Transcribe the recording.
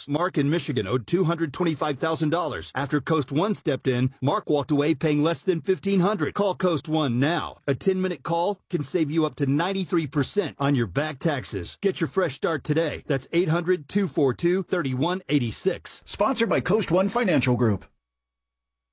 months. Mark in Michigan owed $225,000. After Coast One stepped in, Mark walked away paying less than $1,500. Call Coast One now. A 10-minute call can save you up to 93% on your back taxes. Get your fresh start today. That's 800-242-3186. Sponsored by Coast One Financial Group.